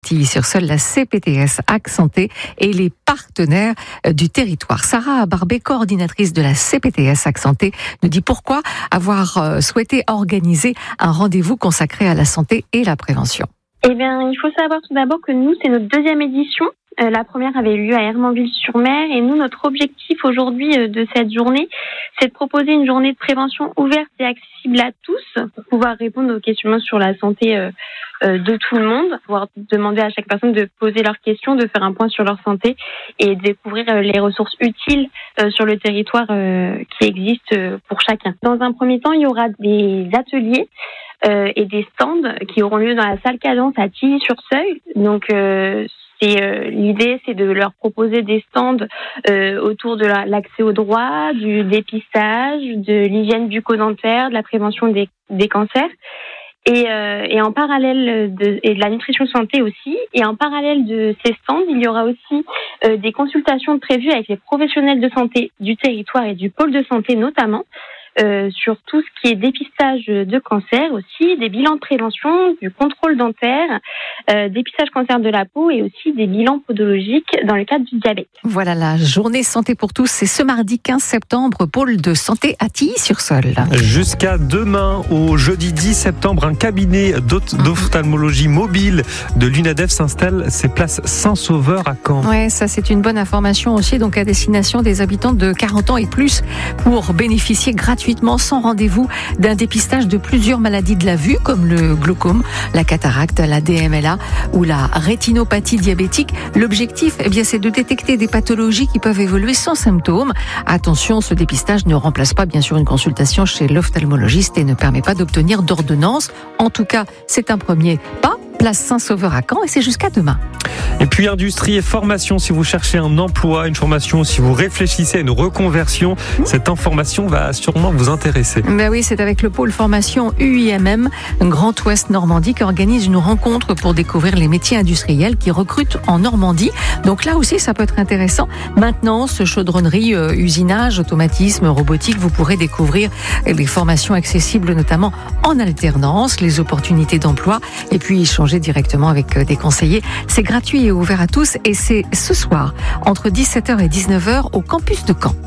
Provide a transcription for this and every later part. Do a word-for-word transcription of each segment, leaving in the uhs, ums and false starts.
Tilly-sur-Seul, la C P T S Ac Santé et les partenaires du territoire. Sarah Barbet, coordinatrice de la C P T S Ac Santé, nous dit pourquoi avoir souhaité organiser un rendez-vous consacré à la santé et la prévention. Eh bien, il faut savoir tout d'abord que nous, c'est notre deuxième édition. Euh, la première avait eu lieu à Hermanville-sur-Mer et nous, notre objectif aujourd'hui euh, de cette journée, c'est de proposer une journée de prévention ouverte et accessible à tous pour pouvoir répondre aux questionnements sur la santé euh, euh, de tout le monde, pouvoir demander à chaque personne de poser leurs questions, de faire un point sur leur santé et de découvrir euh, les ressources utiles euh, sur le territoire euh, qui existent euh, pour chacun. Dans un premier temps, il y aura des ateliers euh, et des stands qui auront lieu dans la salle Cadence à Tilly-sur-Seul. Donc, euh, Et euh, l'idée, c'est de leur proposer des stands euh, autour de la, l'accès aux droits, du dépistage, de l'hygiène bucco-dentaire, de la prévention des, des cancers. Et, euh, et en parallèle de, et de la nutrition santé aussi. Et en parallèle de ces stands, il y aura aussi euh, des consultations prévues avec les professionnels de santé du territoire et du pôle de santé notamment. Euh, sur tout ce qui est dépistage de cancer aussi, des bilans de prévention, du contrôle dentaire, euh, dépistage cancer de la peau et aussi des bilans podologiques dans le cadre du diabète. Voilà, la journée santé pour tous, c'est ce mardi quinze septembre, pôle de santé à Tilly-sur-Seul. Jusqu'à demain, au jeudi dix septembre, un cabinet d'ophtalmologie mobile de l'UNADEF s'installe, c'est place Saint-Sauveur à Caen. Ouais, ça c'est une bonne information aussi, donc à destination des habitants de quarante ans et plus pour bénéficier gratuitement sans rendez-vous d'un dépistage de plusieurs maladies de la vue comme le glaucome, la cataracte, la D M L A ou la rétinopathie diabétique. L'objectif, eh bien, c'est de détecter des pathologies qui peuvent évoluer sans symptômes. Attention, ce dépistage ne remplace pas bien sûr une consultation chez l'ophtalmologiste et ne permet pas d'obtenir d'ordonnance. En tout cas, c'est un premier pas. Place Saint-Sauveur à Caen et c'est jusqu'à demain. Et puis industrie et formation, si vous cherchez un emploi, une formation, si vous réfléchissez à une reconversion, mmh. cette information va sûrement vous intéresser. Ben oui, c'est avec le pôle formation U I M M, Grand Ouest Normandie, qui organise une rencontre pour découvrir les métiers industriels qui recrutent en Normandie. Donc là aussi, ça peut être intéressant. Maintenance, chaudronnerie, euh, usinage, automatisme, robotique, vous pourrez découvrir les formations accessibles, notamment en alternance, les opportunités d'emploi et puis échanger directement avec des conseillers. C'est gratuit et ouvert à tous et c'est ce soir entre dix-sept heures et dix-neuf heures au campus de Caen.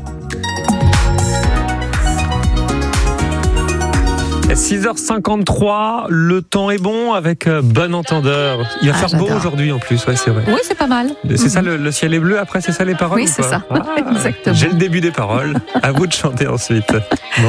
six heures cinquante-trois, le temps est bon avec bon entendeur. Il va ah, faire j'adore. beau aujourd'hui en plus, ouais, c'est vrai. Oui, c'est pas mal. C'est mm-hmm. ça, le, le ciel est bleu, après c'est ça les paroles? Oui, c'est ça, ah, exactement. J'ai le début des paroles, à vous de chanter ensuite. Bon.